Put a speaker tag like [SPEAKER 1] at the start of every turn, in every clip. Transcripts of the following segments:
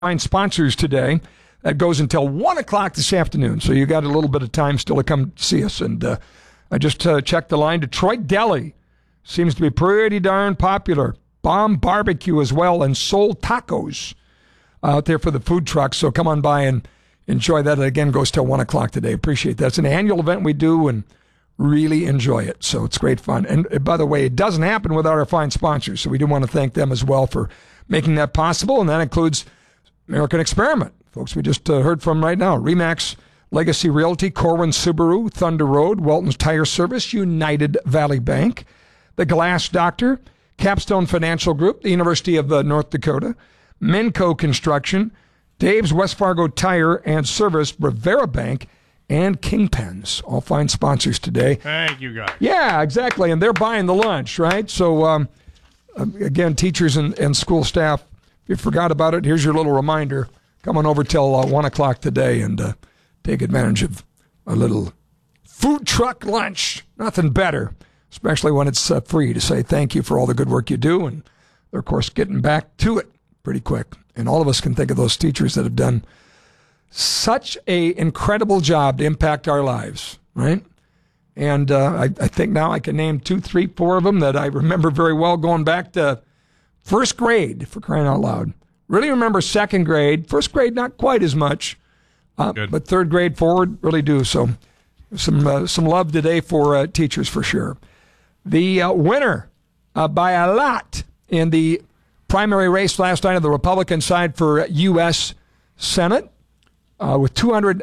[SPEAKER 1] fine sponsors today. That goes until 1 o'clock this afternoon. So you got a little bit of time still to come see us. And I just checked the line. Detroit Deli seems to be pretty darn popular. Bomb Barbecue as well, and Soul Tacos out there for the food trucks. So come on by and enjoy that. It again goes till 1 o'clock today. Appreciate that. It's an annual event we do and really enjoy it. So it's great fun. And by the way, it doesn't happen without our fine sponsors. So we do want to thank them as well for making that possible. And that includes American Experiment. Folks, we just heard from right now. Remax Legacy Realty, Corwin Subaru, Thunder Road, Walton's Tire Service, United Valley Bank, The Glass Doctor, Capstone Financial Group, the University of North Dakota, Minco Construction, Dave's West Fargo Tire and Service, Rivera Bank, and Kingpens. All fine sponsors today.
[SPEAKER 2] Thank you, guys.
[SPEAKER 1] Yeah, exactly. And they're buying the lunch, right? So, again, teachers and school staff, if you forgot about it, here's your little reminder. Come on over till 1 o'clock today and take advantage of a little food truck lunch. Nothing better, especially when it's free, to say thank you for all the good work you do. And they're, of course, getting back to it pretty quick. And all of us can think of those teachers that have done such a incredible job to impact our lives, right? And I think now I can name 2, 3, 4 of them that I remember very well going back to first grade, for crying out loud. Really remember second grade. First grade, not quite as much. But third grade forward, really do. So some love today for teachers for sure. The winner by a lot in the primary race last night on the Republican side for U.S. Senate with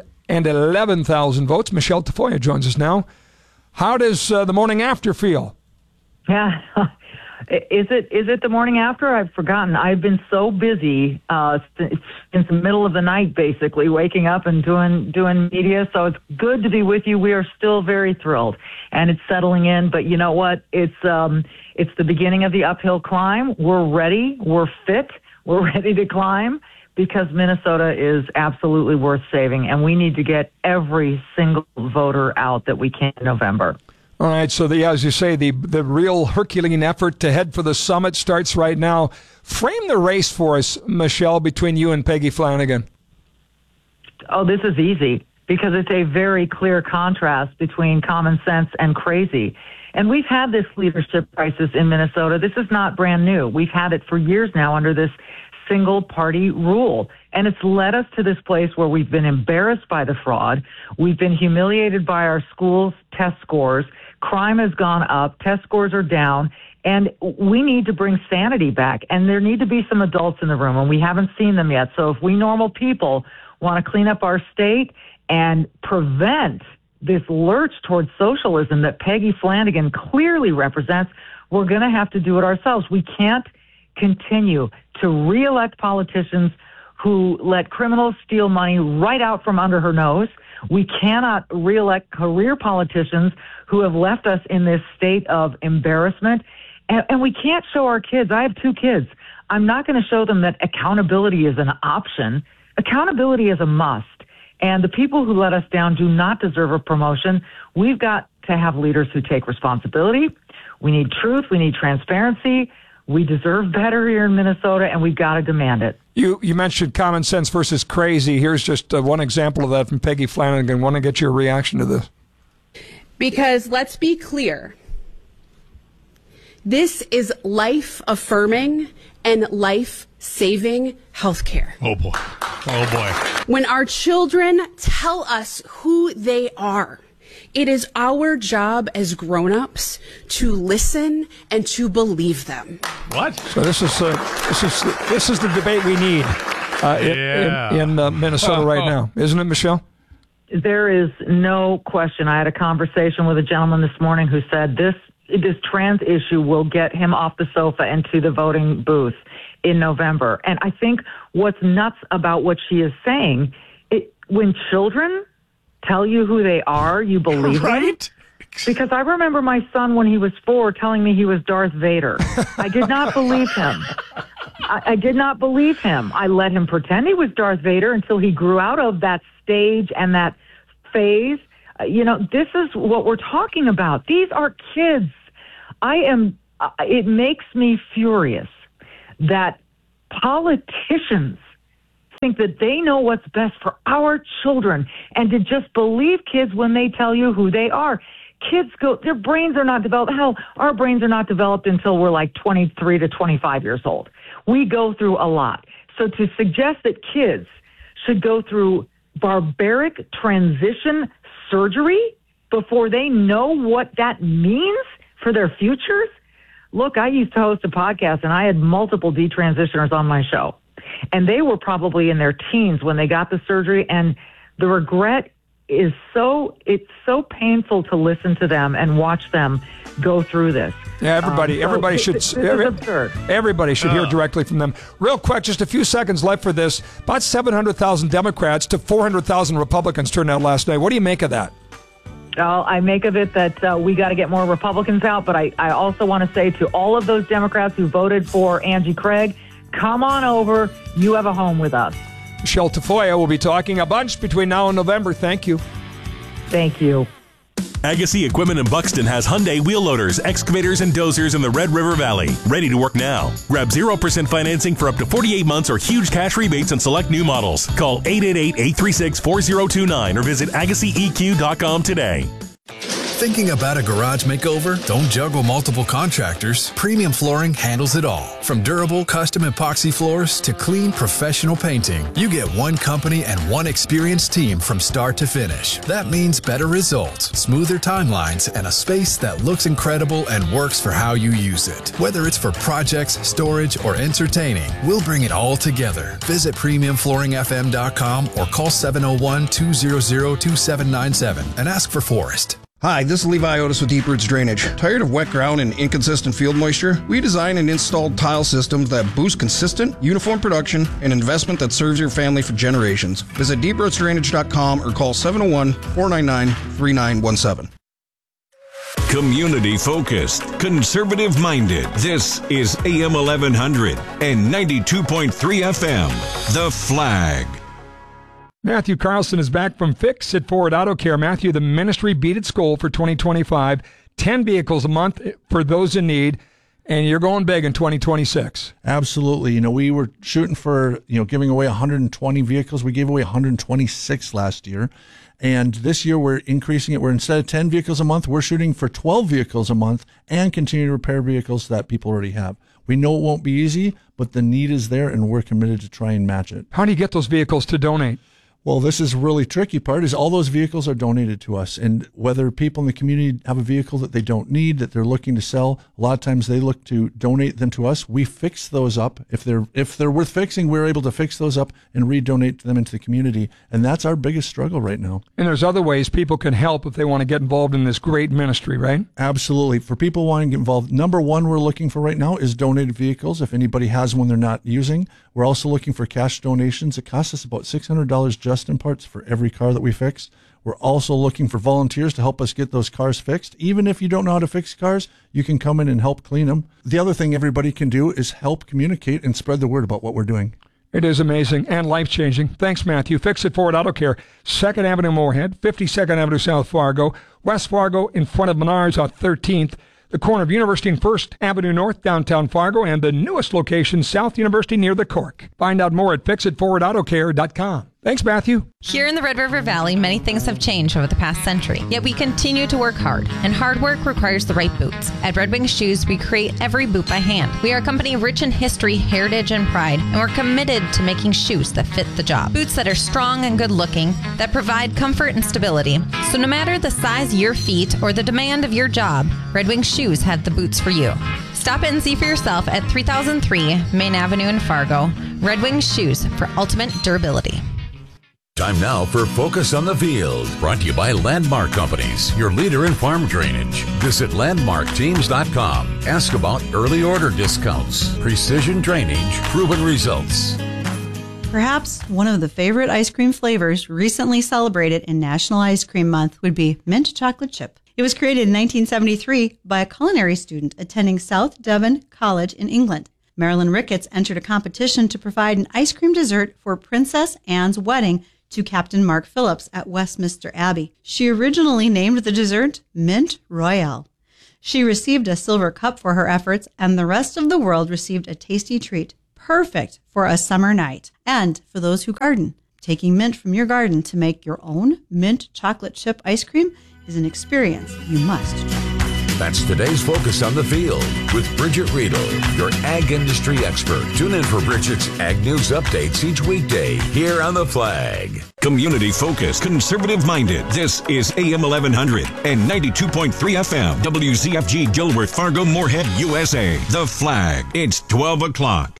[SPEAKER 1] 211,000 votes. Michelle Tafoya joins us now. How does the morning after feel?
[SPEAKER 3] Yeah. Is it the morning after? I've forgotten. I've been so busy since the middle of the night, basically, waking up and doing media. So it's good to be with you. We are still very thrilled, and it's settling in. But you know what? It's the beginning of the uphill climb. We're ready. We're fit. We're ready to climb because Minnesota is absolutely worth saving, and we need to get every single voter out that we can in November.
[SPEAKER 1] All right, so as you say, the real Herculean effort to head for the summit starts right now. Frame the race for us, Michelle, between you and Peggy Flanagan.
[SPEAKER 3] Oh, this is easy because it's a very clear contrast between common sense and crazy. And we've had this leadership crisis in Minnesota. This is not brand new. We've had it for years now under this single-party rule. And it's led us to this place where we've been embarrassed by the fraud. We've been humiliated by our schools' test scores. Crime has gone up. Test scores are down. And we need to bring sanity back. And there need to be some adults in the room, and we haven't seen them yet. So if we normal people want to clean up our state and prevent this lurch towards socialism that Peggy Flanagan clearly represents, we're going to have to do it ourselves. We can't continue to reelect politicians who let criminals steal money right out from under her nose. We cannot reelect career politicians who have left us in this state of embarrassment. And we can't show our kids. I have 2 kids. I'm not going to show them that accountability is an option. Accountability is a must. And the people who let us down do not deserve a promotion. We've got to have leaders who take responsibility. We need truth. We need transparency. We deserve better here in Minnesota, and we've got to demand it.
[SPEAKER 1] You mentioned common sense versus crazy. Here's just one example of that from Peggy Flanagan. I want to get your reaction to this.
[SPEAKER 4] Because let's be clear. This is life-affirming and life-saving healthcare.
[SPEAKER 2] Oh, boy. Oh, boy.
[SPEAKER 4] When our children tell us who they are, it is our job as grown-ups to listen and to believe them.
[SPEAKER 2] What?
[SPEAKER 1] So this is the debate we need in Minnesota right now, isn't it, Michelle?
[SPEAKER 3] There is no question. I had a conversation with a gentleman this morning who said this trans issue will get him off the sofa and to the voting booth in November. And I think what's nuts about what she is saying, when children tell you who they are, you believe
[SPEAKER 2] right?
[SPEAKER 3] them. Because I remember my son when he was 4 telling me he was Darth Vader. I did not believe him. I did not believe him. I let him pretend he was Darth Vader until he grew out of that stage and that phase. This is what we're talking about. These are kids. It makes me furious that politicians think that they know what's best for our children and to just believe kids when they tell you who they are. Kids their brains are not developed. Hell, our brains are not developed until we're like 23 to 25 years old. We go through a lot. So to suggest that kids should go through barbaric transition surgery before they know what that means for their futures. Look, I used to host a podcast and I had multiple detransitioners on my show, and they were probably in their teens when they got the surgery, and the regret is it's so painful to listen to them and watch them go through this.
[SPEAKER 1] Yeah, everybody should hear directly from them. Real quick, just a few seconds left for this. About 700,000 Democrats to 400,000 Republicans turned out last night. What do you make of that?
[SPEAKER 3] Well, I make of it that we got to get more Republicans out, but I also want to say to all of those Democrats who voted for Angie Craig, come on over. You have a home with us.
[SPEAKER 1] Michelle Tafoya will be talking a bunch between now and November. Thank you.
[SPEAKER 3] Thank you.
[SPEAKER 5] Agassi Equipment in Buxton has Hyundai wheel loaders, excavators, and dozers in the Red River Valley. Ready to work now. Grab 0% financing for up to 48 months or huge cash rebates on select new models. Call 888-836-4029 or visit AgassiEQ.com today.
[SPEAKER 6] Thinking about a garage makeover? Don't juggle multiple contractors. Premium Flooring handles it all. From durable custom epoxy floors to clean professional painting, you get one company and one experienced team from start to finish. That means better results, smoother timelines, and a space that looks incredible and works for how you use it. Whether it's for projects, storage, or entertaining, we'll bring it all together. Visit PremiumFlooringFM.com or call 701-200-2797 and ask for Forrest.
[SPEAKER 7] Hi, this is Levi Otis with Deep Roots Drainage. Tired of wet ground and inconsistent field moisture? We design and install tile systems that boost consistent, uniform production and investment that serves your family for generations. Visit deeprootsdrainage.com or call 701-499-3917.
[SPEAKER 8] Community focused, conservative minded. This is AM 1100 and 92.3 FM. The Flag.
[SPEAKER 1] Matthew Carlson is back from Fix It Forward Auto Care. Matthew, the ministry beat its goal for 2025, 10 vehicles a month for those in need, and you're going big in 2026.
[SPEAKER 9] Absolutely. We were shooting for, giving away 120 vehicles. We gave away 126 last year. And this year we're increasing it. We're instead of 10 vehicles a month, we're shooting for 12 vehicles a month and continue to repair vehicles that people already have. We know it won't be easy, but the need is there and we're committed to try and match it.
[SPEAKER 1] How do you get those vehicles to donate?
[SPEAKER 9] Well, this is really tricky part is all those vehicles are donated to us. And whether people in the community have a vehicle that they don't need, that they're looking to sell, a lot of times they look to donate them to us. We fix those up. If they're worth fixing, we're able to fix those up and redonate them into the community. And that's our biggest struggle right now.
[SPEAKER 1] And there's other ways people can help if they want to get involved in this great ministry, right?
[SPEAKER 9] Absolutely. For people wanting to get involved, number one we're looking for right now is donated vehicles. If anybody has one they're not using. We're also looking for cash donations. It costs us about $600 just in parts for every car that we fix. We're also looking for volunteers to help us get those cars fixed. Even if you don't know how to fix cars, you can come in and help clean them. The other thing everybody can do is help communicate and spread the word about what we're doing.
[SPEAKER 1] It is amazing and life-changing. Thanks, Matthew. Fix It Forward Auto Care, 2nd Avenue Moorhead, 52nd Avenue South Fargo, West Fargo in front of Menards on 13th, the corner of University and 1st Avenue North, downtown Fargo, and the newest location, South University near the Cork. Find out more at fixitforwardautocare.com. Thanks, Matthew.
[SPEAKER 10] Here in the Red River Valley, many things have changed over the past century, yet we continue to work hard, and hard work requires the right boots. At Red Wing Shoes, we create every boot by hand. We are a company rich in history, heritage, and pride, and we're committed to making shoes that fit the job. Boots that are strong and good looking, that provide comfort and stability. So no matter the size of your feet or the demand of your job, Red Wing Shoes had the boots for you. Stop in and see for yourself at 3003 Main Avenue in Fargo. Red Wing Shoes for ultimate durability.
[SPEAKER 8] Time now for Focus on the Field, brought to you by Landmark Companies, your leader in farm drainage. Visit landmarkteams.com. Ask about early order discounts, precision drainage, proven results.
[SPEAKER 11] Perhaps one of the favorite ice cream flavors recently celebrated in National Ice Cream Month would be mint chocolate chip. It was created in 1973 by a culinary student attending South Devon College in England. Marilyn Ricketts entered a competition to provide an ice cream dessert for Princess Anne's wedding to Captain Mark Phillips at Westminster Abbey. She originally named the dessert Mint Royale. She received a silver cup for her efforts, and the rest of the world received a tasty treat, perfect for a summer night. And for those who garden, taking mint from your garden to make your own mint chocolate chip ice cream is an experience you must try.
[SPEAKER 8] That's today's Focus on the Field with Bridget Riedel, your ag industry expert. Tune in for Bridget's Ag News updates each weekday here on The Flag.
[SPEAKER 12] Community focused, conservative minded. This is AM 1100 and 92.3 FM. WZFG Gilworth, Fargo, Moorhead, USA. The Flag. It's 12 o'clock.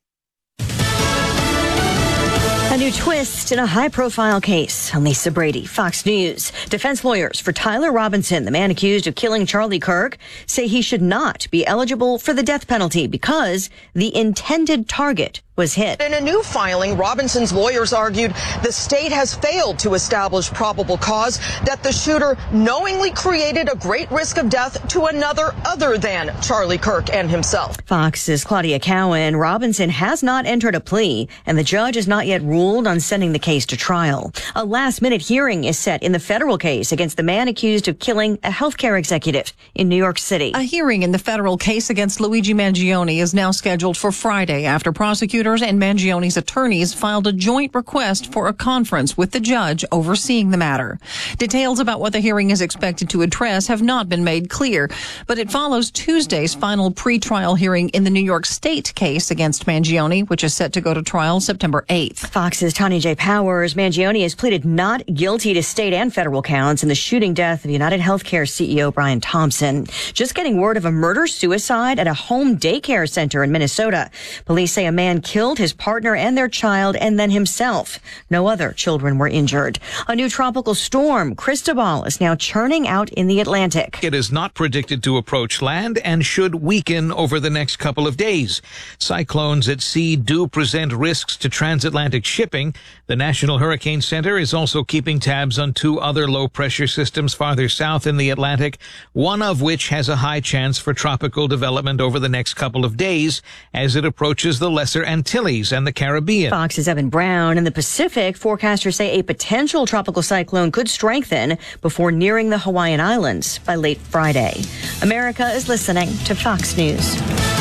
[SPEAKER 13] A new twist in a high-profile case. I'm Lisa Brady, Fox News. Defense lawyers for Tyler Robinson, the man accused of killing Charlie Kirk, say he should not be eligible for the death penalty because the intended target was hit.
[SPEAKER 14] In a new filing, Robinson's lawyers argued the state has failed to establish probable cause that the shooter knowingly created a great risk of death to another other than Charlie Kirk and himself.
[SPEAKER 13] Fox's Claudia Cowan. Robinson has not entered a plea, and the judge has not yet ruled on sending the case to trial. A last-minute hearing is set in the federal case against the man accused of killing a healthcare executive in New York City.
[SPEAKER 15] A hearing in the federal case against Luigi Mangione is now scheduled for Friday after prosecutors and Mangione's attorneys filed a joint request for a conference with the judge overseeing the matter. Details about what the hearing is expected to address have not been made clear, but it follows Tuesday's final pretrial hearing in the New York State case against Mangione, which is set to go to trial September 8th.
[SPEAKER 13] Fox's Tanya J. Powers. Mangione has pleaded not guilty to state and federal counts in the shooting death of United Healthcare CEO Brian Thompson. Just getting word of a murder-suicide at a home daycare center in Minnesota. Police say a man killed his partner and their child and then himself. No other children were injured. A new tropical storm, Cristobal, is now churning out in the Atlantic.
[SPEAKER 16] It is not predicted to approach land and should weaken over the next couple of days. Cyclones at sea do present risks to transatlantic shipping. The National Hurricane Center is also keeping tabs on two other low-pressure systems farther south in the Atlantic, one of which has a high chance for tropical development over the next couple of days as it approaches the Lesser Antilles and the Caribbean.
[SPEAKER 13] Fox's Evan Brown. In the Pacific, forecasters say a potential tropical cyclone could strengthen before nearing the Hawaiian Islands by late Friday. America is listening to Fox News.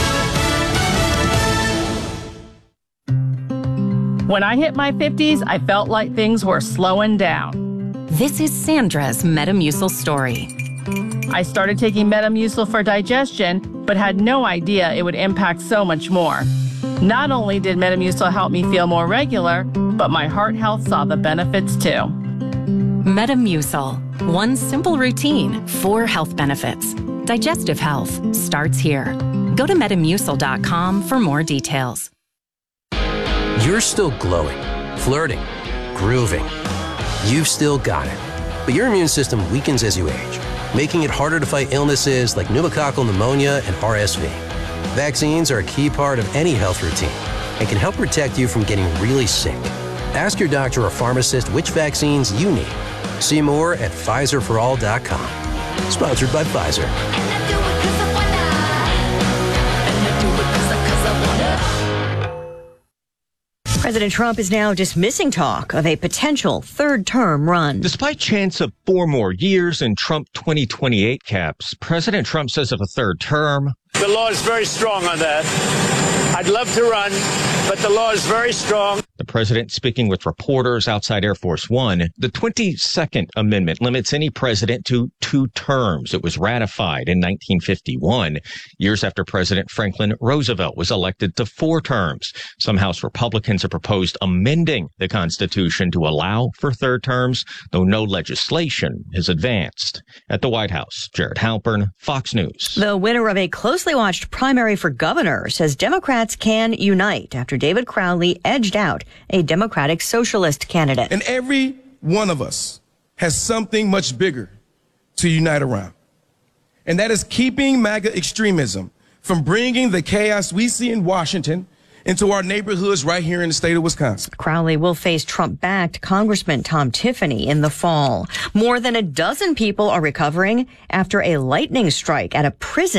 [SPEAKER 17] When I hit my 50s, I felt like things were slowing down.
[SPEAKER 18] This is Sandra's Metamucil story.
[SPEAKER 17] I started taking Metamucil for digestion, but had no idea it would impact so much more. Not only did Metamucil help me feel more regular, but my heart health saw the benefits too.
[SPEAKER 18] Metamucil. One simple routine, 4 health benefits. Digestive health starts here. Go to Metamucil.com for more details.
[SPEAKER 19] You're still glowing, flirting, grooving. You've still got it. But your immune system weakens as you age, making it harder to fight illnesses like pneumococcal pneumonia and RSV. Vaccines are a key part of any health routine and can help protect you from getting really sick. Ask your doctor or pharmacist which vaccines you need. See more at PfizerForAll.com. Sponsored by Pfizer.
[SPEAKER 13] President Trump is now dismissing talk of a potential third-term run.
[SPEAKER 20] Despite chance of 4 more years and Trump 2028 caps, President Trump says of a third term,
[SPEAKER 21] the law is very strong on that. I'd love to run, but the law is very strong.
[SPEAKER 20] The president speaking with reporters outside Air Force One. The 22nd Amendment limits any president to 2 terms. It was ratified in 1951, years after President Franklin Roosevelt was elected to 4 terms. Some House Republicans have proposed amending the Constitution to allow for third terms, though no legislation is advanced. At the White House, Jared Halpern, Fox News.
[SPEAKER 13] The winner of a closely watched primary for governor says Democrats can unite after David Crowley edged out a Democratic Socialist candidate.
[SPEAKER 22] And every one of us has something much bigger to unite around. And that is keeping MAGA extremism from bringing the chaos we see in Washington into our neighborhoods right here in the state of Wisconsin.
[SPEAKER 13] Crowley will face Trump-backed Congressman Tom Tiffany in the fall. More than a dozen people are recovering after a lightning strike at a prison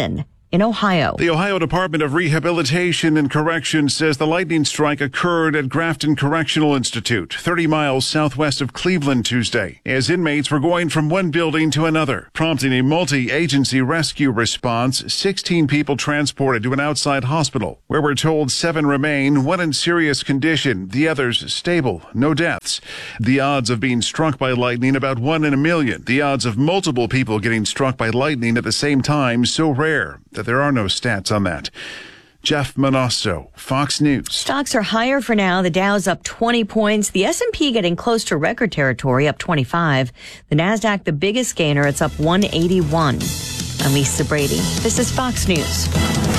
[SPEAKER 13] in Ohio.
[SPEAKER 2] The Ohio Department of Rehabilitation and Corrections says the lightning strike occurred at Grafton Correctional Institute, 30 miles southwest of Cleveland Tuesday, as inmates were going from one building to another, prompting a multi-agency rescue response. 16 people transported to an outside hospital, where we're told 7 remain, 1 in serious condition, the others stable, no deaths. The odds of being struck by lightning about 1 in a million. The odds of multiple people getting struck by lightning at the same time so rare that there are no stats on that. Jeff Manasso, Fox News.
[SPEAKER 13] Stocks are higher for now. The Dow's up 20 points. The S&P getting close to record territory, up 25. The Nasdaq, the biggest gainer, it's up 181. I'm Lisa Brady. This is Fox News.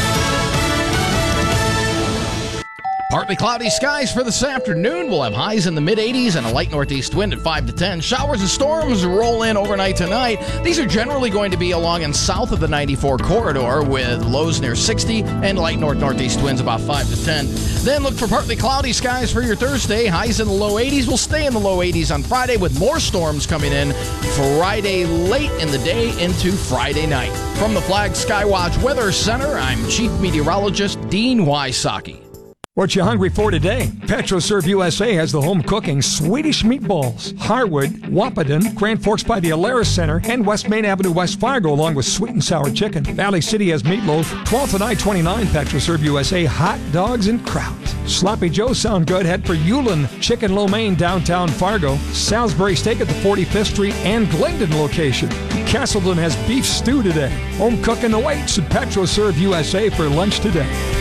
[SPEAKER 4] Partly cloudy skies for this afternoon. We'll have highs in the mid-80s and a light northeast wind at 5 to 10. Showers and storms roll in overnight tonight. These are generally going to be along and south of the 94 corridor with lows near 60 and light northeast winds about 5 to 10. Then look for partly cloudy skies for your Thursday. Highs in the low 80s. We'll stay in the low 80s on Friday with more storms coming in Friday late in the day into Friday night. From the Flag Skywatch Weather Center, I'm Chief Meteorologist Dean Wysocki.
[SPEAKER 1] What you hungry for today? PetroServe USA has the home cooking Swedish meatballs. Harwood, Wahpeton, Grand Forks by the Alara Center, and West Main Avenue, West Fargo, along with sweet and sour chicken. Valley City has meatloaf. 12th and I-29, PetroServe USA, hot dogs and kraut. Sloppy Joe sound good. Head for Yulin Chicken Lo Mein, downtown Fargo. Salisbury Steak at the 45th Street and Glendon location. Castleton has beef stew today. Home cooking awaits at PetroServe USA for lunch today.